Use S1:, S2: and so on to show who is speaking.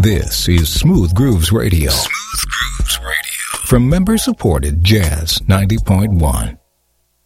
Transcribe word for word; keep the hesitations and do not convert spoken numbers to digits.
S1: This is Smooth Grooves Radio. Smooth Grooves Radio. From member-supported Jazz ninety point one.